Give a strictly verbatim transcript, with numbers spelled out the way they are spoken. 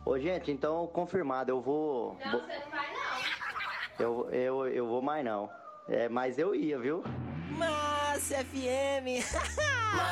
Ô, gente, então confirmado, eu vou. Não, vou- você não vai não. Eu, eu, eu vou mais não. É, mas eu ia, viu? Massa F M!